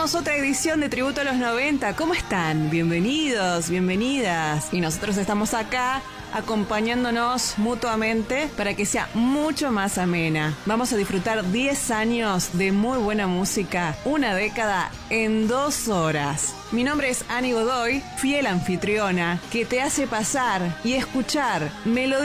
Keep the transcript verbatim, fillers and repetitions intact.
Comenzamos otra edición de Tributo a los noventa. ¿Cómo están? Bienvenidos, bienvenidas. Y nosotros estamos acá acompañándonos mutuamente para que sea mucho más amena. Vamos a disfrutar diez años de muy buena música, una década en dos horas. Mi nombre es Ani Godoy, fiel anfitriona, que te hace pasar y escuchar melodías